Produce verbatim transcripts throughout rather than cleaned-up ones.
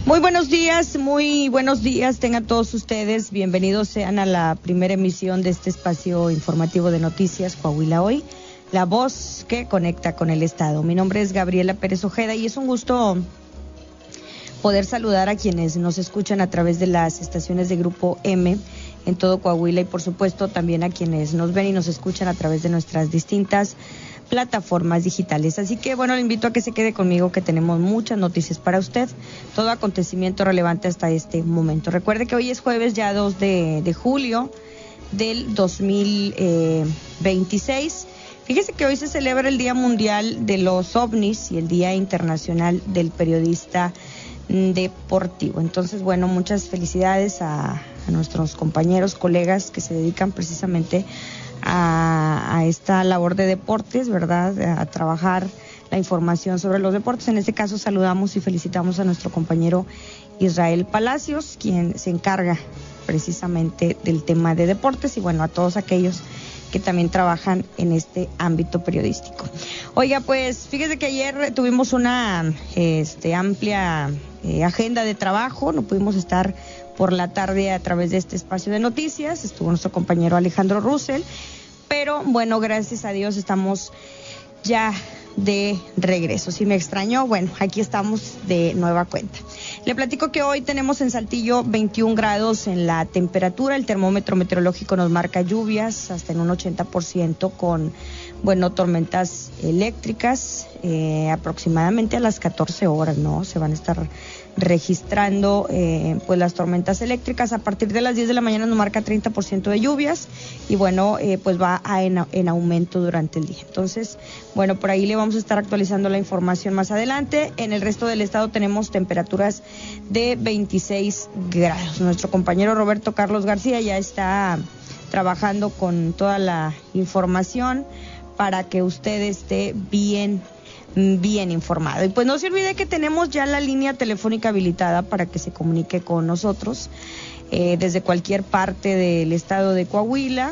Muy buenos días, muy buenos días tengan todos ustedes, bienvenidos sean a la primera emisión de este espacio informativo de noticias Coahuila Hoy, la voz que conecta con el Estado. Mi nombre es Gabriela Pérez Ojeda y es un gusto poder saludar a quienes nos escuchan a través de las estaciones de Grupo M en todo Coahuila y por supuesto también a quienes nos ven y nos escuchan a través de nuestras distintas plataformas digitales. Así que bueno, le invito a que se quede conmigo que tenemos muchas noticias para usted, todo acontecimiento relevante hasta este momento. Recuerde que hoy es jueves ya dos de, de julio del dos mil veintiséis. Fíjese que hoy se celebra el Día Mundial de los OVNIs y el Día Internacional del Periodista Deportivo. Entonces, bueno, muchas felicidades a, a nuestros compañeros, colegas que se dedican precisamente a, a esta labor de deportes, ¿verdad? A trabajar la información sobre los deportes. En este caso saludamos y felicitamos a nuestro compañero Israel Palacios, quien se encarga precisamente del tema de deportes y bueno, a todos aquellos que también trabajan en este ámbito periodístico. Oiga, pues fíjese que ayer tuvimos una este, amplia eh, agenda de trabajo, no pudimos estar por la tarde a través de este espacio de noticias, estuvo nuestro compañero Alejandro Russell, pero bueno, gracias a Dios estamos ya de regreso. Si me extrañó, bueno, aquí estamos de nueva cuenta. Le platico que hoy tenemos en Saltillo veintiún grados en la temperatura, el termómetro meteorológico nos marca lluvias hasta en un ochenta por ciento con, bueno, tormentas eléctricas, eh, aproximadamente a las catorce horas, ¿no? Se van a estar registrando eh, pues las tormentas eléctricas. A partir de las diez de la mañana nos marca treinta por ciento de lluvias y bueno, eh, pues va a en, en aumento durante el día. Entonces, bueno, por ahí le vamos a estar actualizando la información más adelante. En el resto del estado tenemos temperaturas de veintiséis grados. Nuestro compañero Roberto Carlos García ya está trabajando con toda la información para que usted esté bien bien informado. Y pues no se olvide que tenemos ya la línea telefónica habilitada para que se comunique con nosotros eh, desde cualquier parte del estado de Coahuila.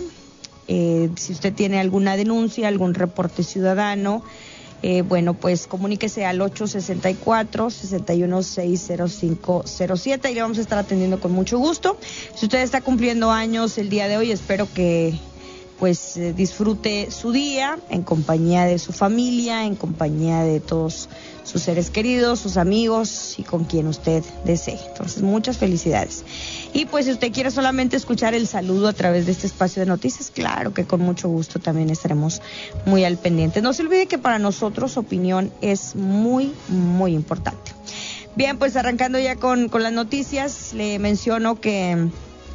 Eh, si usted tiene alguna denuncia, algún reporte ciudadano, eh, bueno, pues comuníquese al ocho sesenta y cuatro, sesenta y uno, seis cero cinco cero siete y le vamos a estar atendiendo con mucho gusto. Si usted está cumpliendo años el día de hoy, espero que pues eh, disfrute su día en compañía de su familia, en compañía de todos sus seres queridos, sus amigos y con quien usted desee. Entonces, muchas felicidades. Y pues si usted quiere solamente escuchar el saludo a través de este espacio de noticias, claro que con mucho gusto también estaremos muy al pendiente. No se olvide que para nosotros opinión es muy, muy importante. Bien, pues arrancando ya con, con las noticias, le menciono que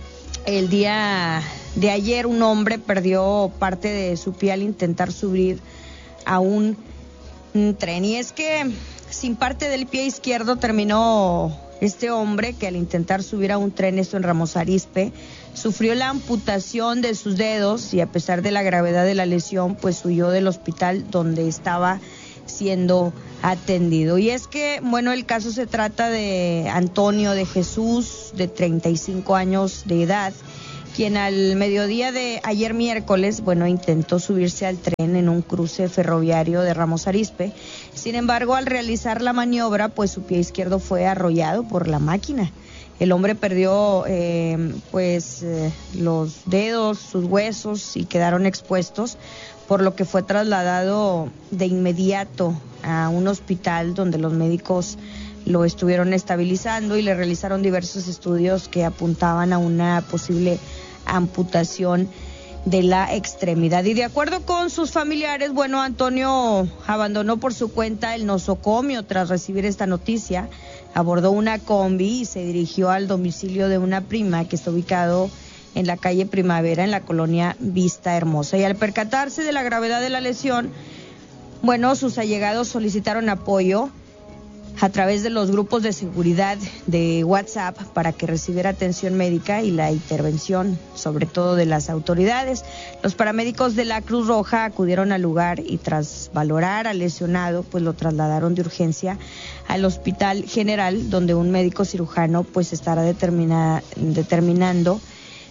el día de ayer un hombre perdió parte de su pie al intentar subir a un, un tren. Y es que sin parte del pie izquierdo terminó este hombre que al intentar subir a un tren, esto en Ramos Arizpe, sufrió la amputación de sus dedos y a pesar de la gravedad de la lesión, pues huyó del hospital donde estaba siendo atendido. Y es que, bueno, el caso se trata de Antonio de Jesús, de treinta y cinco años de edad, quien al mediodía de ayer miércoles, bueno, intentó subirse al tren en un cruce ferroviario de Ramos Arizpe. Sin embargo, al realizar la maniobra, pues su pie izquierdo fue arrollado por la máquina. El hombre perdió eh, pues eh, los dedos, sus huesos y quedaron expuestos, por lo que fue trasladado de inmediato a un hospital donde los médicos lo estuvieron estabilizando y le realizaron diversos estudios que apuntaban a una posible amputación de la extremidad. Y de acuerdo con sus familiares, bueno, Antonio abandonó por su cuenta el nosocomio tras recibir esta noticia, abordó una combi y se dirigió al domicilio de una prima que está ubicado en la calle Primavera, en la colonia Vista Hermosa. Y al percatarse de la gravedad de la lesión, bueno, sus allegados solicitaron apoyo a través de los grupos de seguridad de WhatsApp para que recibiera atención médica y la intervención, sobre todo de las autoridades. Los paramédicos de la Cruz Roja acudieron al lugar y tras valorar al lesionado, pues lo trasladaron de urgencia al Hospital General, donde un médico cirujano pues estará determina, determinando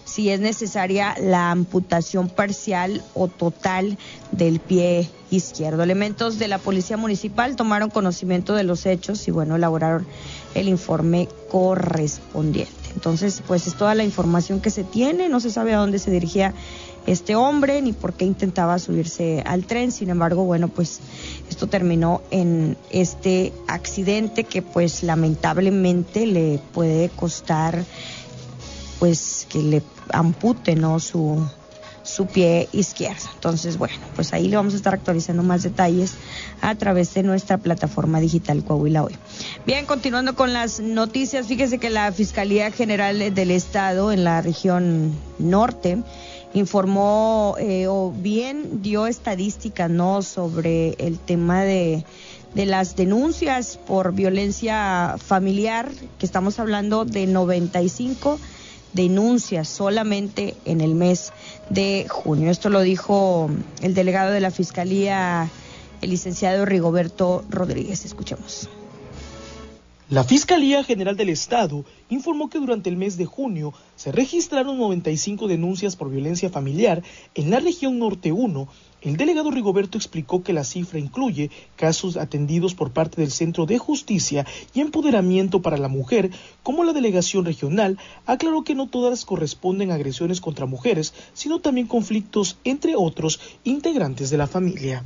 si es necesaria la amputación parcial o total del pie izquierdo. Elementos de la Policía Municipal tomaron conocimiento de los hechos y bueno, elaboraron el informe correspondiente. Entonces, pues es toda la información que se tiene, no se sabe a dónde se dirigía este hombre ni por qué intentaba subirse al tren. Sin embargo, bueno, pues esto terminó en este accidente que pues lamentablemente le puede costar pues que le ampute, ¿no?, su su pie izquierdo. Entonces, bueno, pues ahí le vamos a estar actualizando más detalles a través de nuestra plataforma digital Coahuila Hoy. Bien, continuando con las noticias, fíjese que la Fiscalía General del Estado en la región norte informó eh, o bien dio estadísticas, ¿no?, sobre el tema de de las denuncias por violencia familiar, que estamos hablando de noventa y cinco denuncias solamente en el mes de junio. Esto lo dijo el delegado de la Fiscalía, el licenciado Rigoberto Rodríguez. Escuchemos. La Fiscalía General del Estado informó que durante el mes de junio se registraron noventa y cinco denuncias por violencia familiar en la región Norte uno. El delegado Rigoberto explicó que la cifra incluye casos atendidos por parte del Centro de Justicia y Empoderamiento para la Mujer, como la delegación regional. Aclaró que no todas corresponden a agresiones contra mujeres, sino también conflictos entre otros integrantes de la familia.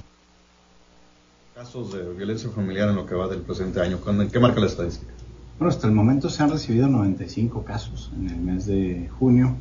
Casos de violencia familiar en lo que va del presente año, ¿en qué marca la estadística? Bueno, hasta el momento se han recibido noventa y cinco casos en el mes de junio.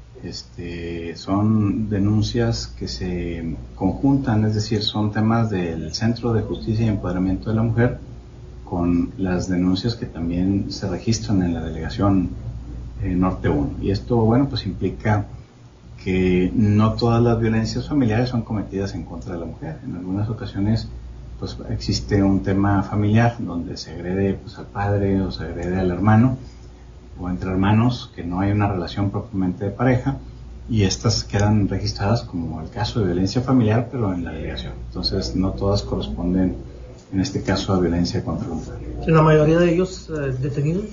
Este, son denuncias que se conjuntan, es decir, son temas del Centro de Justicia y Empoderamiento de la Mujer con las denuncias que también se registran en la delegación eh, Norte uno. Y esto, bueno, pues implica que no todas las violencias familiares son cometidas en contra de la mujer. En algunas ocasiones pues existe un tema familiar donde se agrede pues al padre o se agrede al hermano, o entre hermanos que no hay una relación propiamente de pareja, y estas quedan registradas como el caso de violencia familiar, pero en la delegación. Entonces no todas corresponden en este caso a violencia contra la mujer. ¿En la mayoría de ellos eh, detenidos?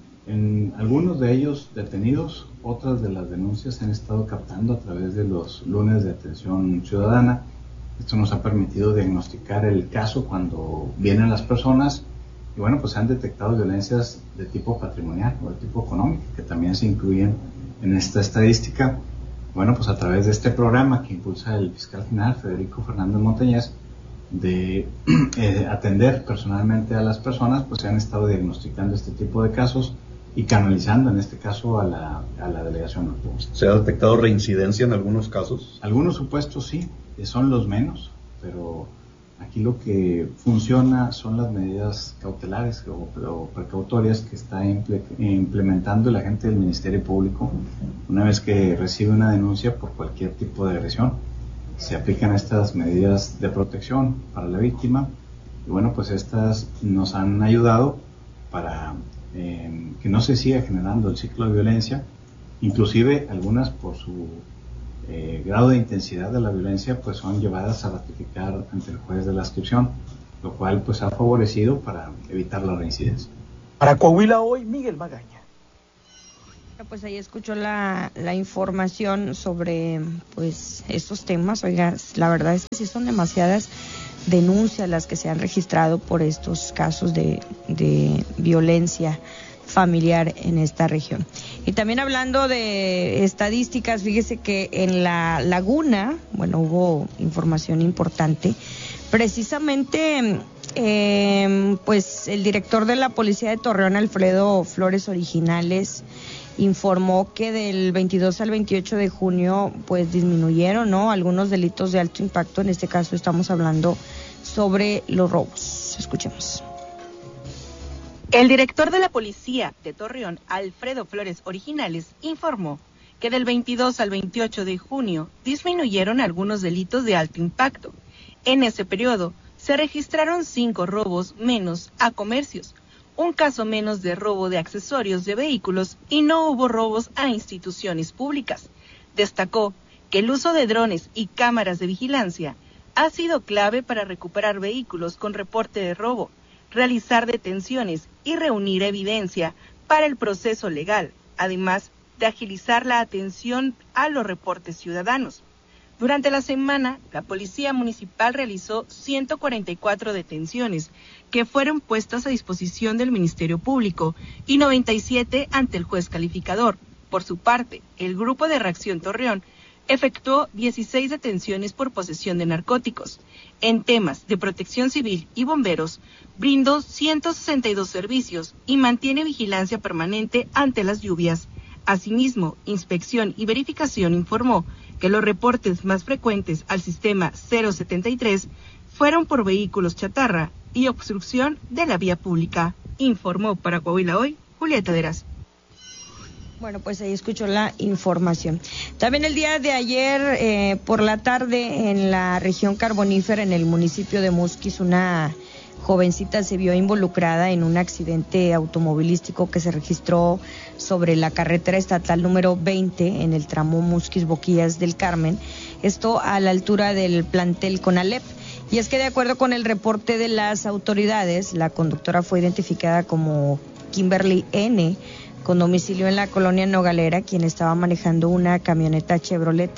En algunos de ellos detenidos, otras de las denuncias se han estado captando a través de los lunes de atención ciudadana. Esto nos ha permitido diagnosticar el caso cuando vienen las personas. Y bueno, pues se han detectado violencias de tipo patrimonial o de tipo económico, que también se incluyen en esta estadística. Bueno, pues a través de este programa que impulsa el fiscal general Federico Fernández Montañez, de eh, atender personalmente a las personas, pues se han estado diagnosticando este tipo de casos y canalizando en este caso a la, a la delegación norte. ¿Se ha detectado reincidencia en algunos casos? Algunos supuestos sí, son los menos, pero aquí lo que funciona son las medidas cautelares o, o precautorias que está imple, implementando el agente del Ministerio Público una vez que recibe una denuncia por cualquier tipo de agresión. Se aplican estas medidas de protección para la víctima y bueno, pues estas nos han ayudado para eh, que no se siga generando el ciclo de violencia, inclusive algunas por su Eh, grado de intensidad de la violencia pues son llevadas a ratificar ante el juez de la adscripción, lo cual pues ha favorecido para evitar la reincidencia. Para Coahuila Hoy, Miguel Magaña. Pues ahí escuchó la, la información sobre pues estos temas. Oiga, la verdad es que sí son demasiadas denuncias las que se han registrado por estos casos de, de violencia familiar en esta región. Y también hablando de estadísticas, fíjese que en la Laguna, bueno, hubo información importante. Precisamente, eh, pues el director de la Policía de Torreón, Alfredo Flores Originales, informó que del veintidós al veintiocho de junio, pues disminuyeron, ¿no?, algunos delitos de alto impacto. En este caso estamos hablando sobre los robos. Escuchemos. El director de la Policía de Torreón, Alfredo Flores Originales, informó que del veintidós al veintiocho de junio disminuyeron algunos delitos de alto impacto. En ese periodo se registraron cinco robos menos a comercios, un caso menos de robo de accesorios de vehículos y no hubo robos a instituciones públicas. Destacó que el uso de drones y cámaras de vigilancia ha sido clave para recuperar vehículos con reporte de robo, realizar detenciones y reunir evidencia para el proceso legal, además de agilizar la atención a los reportes ciudadanos. Durante la semana, la Policía Municipal realizó ciento cuarenta y cuatro detenciones que fueron puestas a disposición del Ministerio Público y noventa y siete ante el juez calificador. Por su parte, el Grupo de Reacción Torreón efectuó dieciséis detenciones por posesión de narcóticos. En temas de protección civil y bomberos, brindó ciento sesenta y dos servicios y mantiene vigilancia permanente ante las lluvias. Asimismo, Inspección y Verificación informó que los reportes más frecuentes al sistema cero setenta y tres fueron por vehículos chatarra y obstrucción de la vía pública. Informó para Coahuila Hoy, Julieta Deras. Bueno, pues ahí escuchó la información. También el día de ayer, eh, por la tarde, en la región carbonífera, en el municipio de Musquis, una jovencita se vio involucrada en un accidente automovilístico que se registró sobre la carretera estatal número veinte en el tramo Musquis-Boquillas del Carmen, esto a la altura del plantel Conalep. Y es que de acuerdo con el reporte de las autoridades, la conductora fue identificada como Kimberly N., con domicilio en la colonia Nogalera, quien estaba manejando una camioneta Chevrolet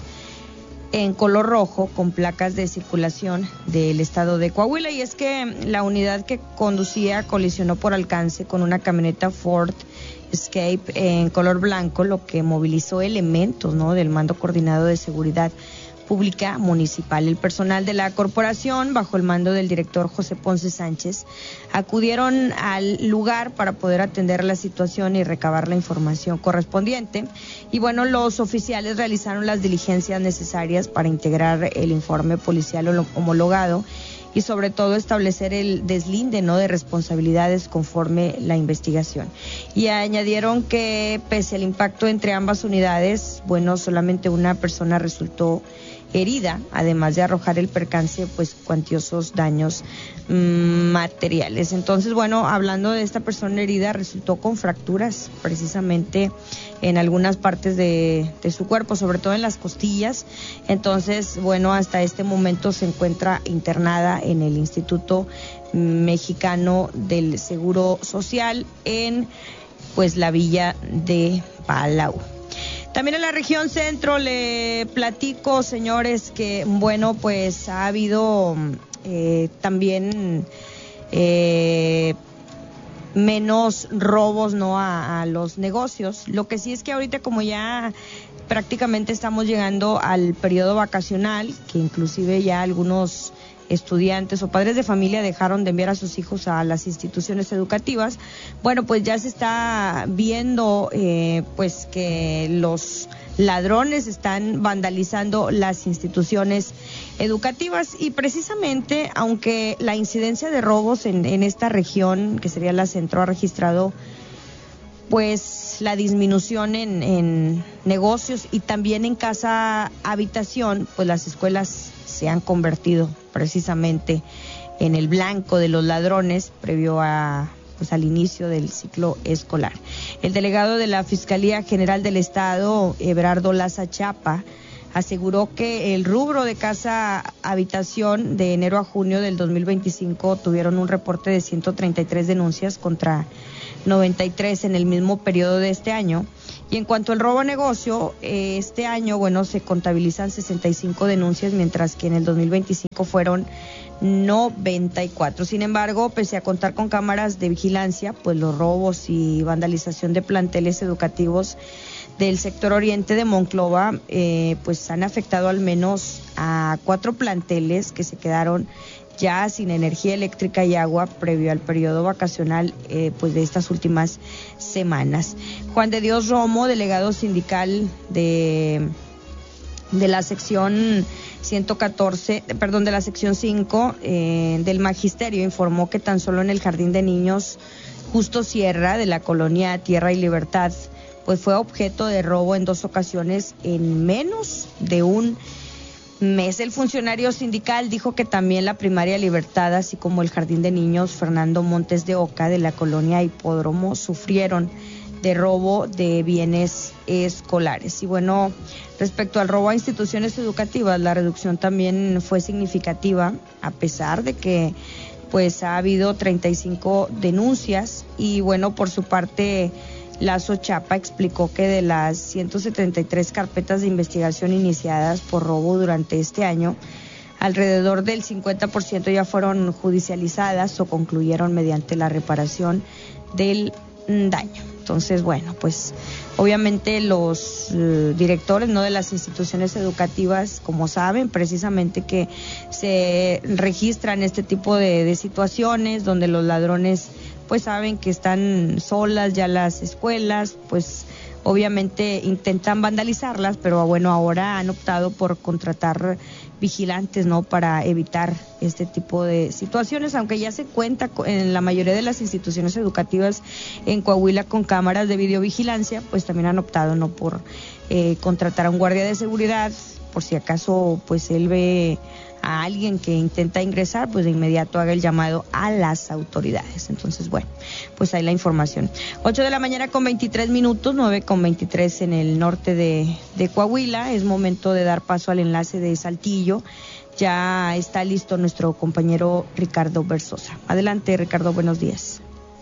en color rojo con placas de circulación del estado de Coahuila. Y es que la unidad que conducía colisionó por alcance con una camioneta Ford Escape en color blanco, lo que movilizó elementos, ¿no?, del Mando Coordinado de Seguridad Pública Municipal. El personal de la corporación, bajo el mando del director José Ponce Sánchez, acudieron al lugar para poder atender la situación y recabar la información correspondiente. Y bueno, los oficiales realizaron las diligencias necesarias para integrar el informe policial homologado y sobre todo establecer el deslinde, ¿no?, de responsabilidades conforme la investigación. Y añadieron que pese al impacto entre ambas unidades, bueno, solamente una persona resultó herida, además de arrojar el percance pues cuantiosos daños mmm, materiales. Entonces, bueno, hablando de esta persona herida, resultó con fracturas precisamente en algunas partes de, de su cuerpo, sobre todo en las costillas. Entonces, bueno, hasta este momento se encuentra internada en el Instituto Mexicano del Seguro Social en pues la villa de Palau. También en la región centro le platico, señores, que bueno, pues ha habido eh, también eh, menos robos, ¿no?, a, a los negocios. Lo que sí es que ahorita, como ya prácticamente estamos llegando al periodo vacacional, que inclusive ya algunos estudiantes o padres de familia dejaron de enviar a sus hijos a las instituciones educativas, bueno, pues ya se está viendo eh, pues que los ladrones están vandalizando las instituciones educativas. Y precisamente, aunque la incidencia de robos en, en esta región, que sería la centro, ha registrado pues la disminución en, en negocios y también en casa habitación, pues las escuelas se han convertido precisamente en el blanco de los ladrones previo a pues al inicio del ciclo escolar. El delegado de la Fiscalía General del Estado, Everardo Laza Chapa, aseguró que el rubro de casa habitación de enero a junio del dos mil veinticinco tuvieron un reporte de ciento treinta y tres denuncias contra noventa y tres en el mismo periodo de este año. Y en cuanto al robo a negocio, eh, este año, bueno, se contabilizan sesenta y cinco denuncias, mientras que en el dos mil veinticinco fueron noventa y cuatro. Sin embargo, pese a contar con cámaras de vigilancia, pues los robos y vandalización de planteles educativos del sector oriente de Monclova, eh, pues han afectado al menos a cuatro planteles que se quedaron ya sin energía eléctrica y agua previo al periodo vacacional eh, pues de estas últimas semanas. Juan de Dios Romo, delegado sindical de de la sección ciento catorce, perdón, de la sección cinco eh, del Magisterio, informó que tan solo en el Jardín de Niños Justo Sierra de la colonia Tierra y Libertad pues fue objeto de robo en dos ocasiones en menos de un mes. El funcionario sindical dijo que también la primaria Libertad, así como el Jardín de Niños Fernando Montes de Oca de la colonia Hipódromo, sufrieron de robo de bienes escolares. Y bueno, respecto al robo a instituciones educativas, la reducción también fue significativa, a pesar de que pues ha habido treinta y cinco denuncias. Y bueno, por su parte, Lazo Chapa, explicó que de las ciento setenta y tres carpetas de investigación iniciadas por robo durante este año, alrededor del cincuenta por ciento ya fueron judicializadas o concluyeron mediante la reparación del daño. Entonces, bueno, pues obviamente los eh, directores, ¿no?, de las instituciones educativas, como saben, precisamente que se registran este tipo de, de situaciones donde los ladrones pues saben que están solas ya las escuelas, pues obviamente intentan vandalizarlas, pero bueno, ahora han optado por contratar vigilantes, ¿no?, para evitar este tipo de situaciones, aunque ya se cuenta en la mayoría de las instituciones educativas en Coahuila con cámaras de videovigilancia, pues también han optado, ¿no?, por eh, contratar a un guardia de seguridad, por si acaso pues él ve a alguien que intenta ingresar, pues de inmediato haga el llamado a las autoridades. Entonces, bueno, pues ahí la información. ocho de la mañana con veintitrés minutos, nueve con veintitrés en el norte de, de Coahuila. Es momento de dar paso al enlace de Saltillo. Ya está listo nuestro compañero Ricardo Versosa. Adelante, Ricardo, buenos días.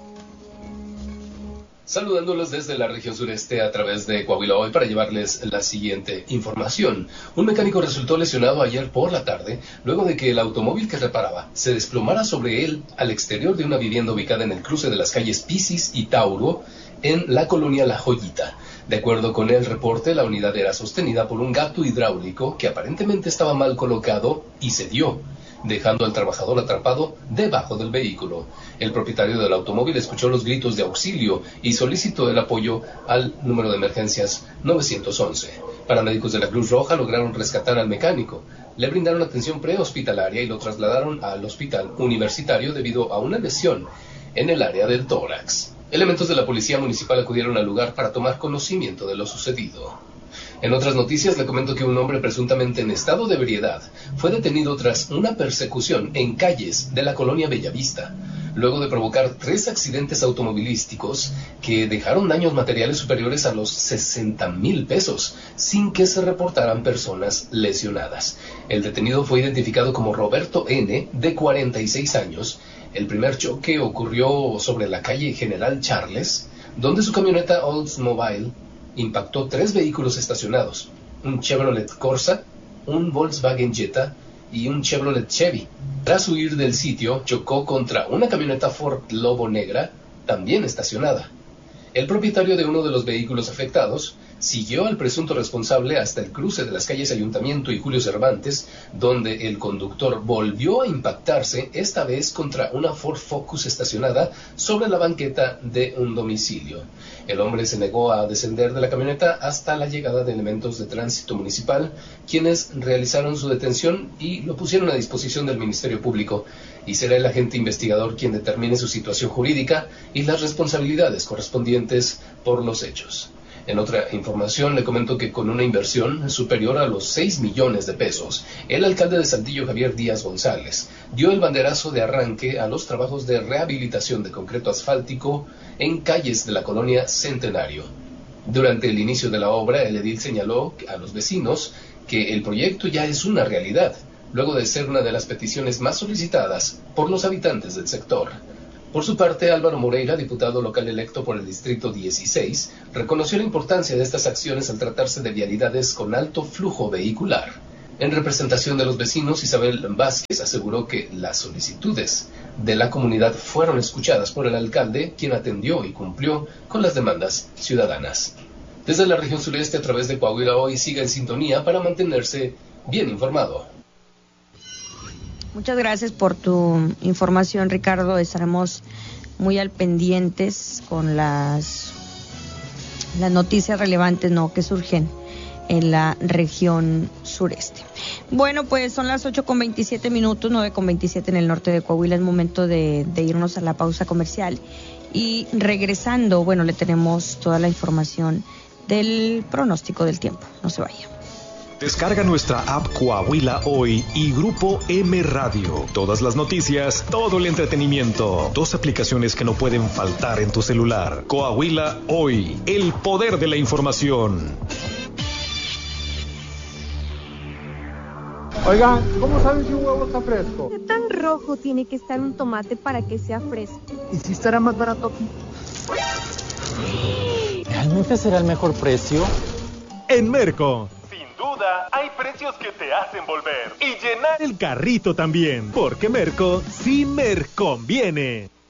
Saludándolos desde la región sureste a través de Coahuila Hoy para llevarles la siguiente información. Un mecánico resultó lesionado ayer por la tarde luego de que el automóvil que reparaba se desplomara sobre él al exterior de una vivienda ubicada en el cruce de las calles Pisis y Tauro en la colonia La Joyita. De acuerdo con el reporte, la unidad era sostenida por un gato hidráulico que aparentemente estaba mal colocado y cedió, dejando al trabajador atrapado debajo del vehículo. El propietario del automóvil escuchó los gritos de auxilio y solicitó el apoyo al número de emergencias nueve once. Paramédicos de la Cruz Roja lograron rescatar al mecánico. Le brindaron atención prehospitalaria y lo trasladaron al hospital universitario debido a una lesión en el área del tórax. Elementos de la policía municipal acudieron al lugar para tomar conocimiento de lo sucedido. En otras noticias le comento que un hombre presuntamente en estado de ebriedad fue detenido tras una persecución en calles de la colonia Bellavista, luego de provocar tres accidentes automovilísticos que dejaron daños materiales superiores a los sesenta mil pesos, sin que se reportaran personas lesionadas. El detenido fue identificado como Roberto N., de cuarenta y seis años. El primer choque ocurrió sobre la calle General Charles, donde su camioneta Oldsmobile impactó tres vehículos estacionados, un Chevrolet Corsa, un Volkswagen Jetta y un Chevrolet Chevy. Tras huir del sitio, chocó contra una camioneta Ford Lobo negra, también estacionada. El propietario de uno de los vehículos afectados siguió al presunto responsable hasta el cruce de las calles Ayuntamiento y Julio Cervantes, donde el conductor volvió a impactarse, esta vez contra una Ford Focus estacionada sobre la banqueta de un domicilio. El hombre se negó a descender de la camioneta hasta la llegada de elementos de tránsito municipal, quienes realizaron su detención y lo pusieron a disposición del Ministerio Público, y será el agente investigador quien determine su situación jurídica y las responsabilidades correspondientes por los hechos. En otra información le comento que con una inversión superior a los seis millones de pesos, el alcalde de Saltillo, Javier Díaz González, dio el banderazo de arranque a los trabajos de rehabilitación de concreto asfáltico en calles de la colonia Centenario. Durante el inicio de la obra, el edil señaló a los vecinos que el proyecto ya es una realidad, luego de ser una de las peticiones más solicitadas por los habitantes del sector. Por su parte, Álvaro Moreira, diputado local electo por el Distrito dieciséis, reconoció la importancia de estas acciones al tratarse de vialidades con alto flujo vehicular. En representación de los vecinos, Isabel Vázquez aseguró que las solicitudes de la comunidad fueron escuchadas por el alcalde, quien atendió y cumplió con las demandas ciudadanas. Desde la región sureste, a través de Coahuila Hoy, siga en sintonía para mantenerse bien informado. Muchas gracias por tu información, Ricardo. Estaremos muy al pendientes con las, las noticias relevantes, ¿no?, que surgen en la región sureste. Bueno, pues son las ocho con veintisiete minutos, nueve con veintisiete en el norte de Coahuila. Es momento de, de irnos a la pausa comercial. Y regresando, bueno, le tenemos toda la información del pronóstico del tiempo. No se vaya. Descarga nuestra app Coahuila Hoy y Grupo M Radio. Todas las noticias, todo el entretenimiento. Dos aplicaciones que no pueden faltar en tu celular. Coahuila Hoy, el poder de la información. Oigan, ¿cómo saben si un huevo está fresco? ¿Qué tan rojo tiene que estar un tomate para que sea fresco? ¿Y si estará más barato aquí? ¿realmente será el mejor precio? En Merco, sin duda, hay precios que te hacen volver y llenar el carrito también, porque Merco sí me conviene.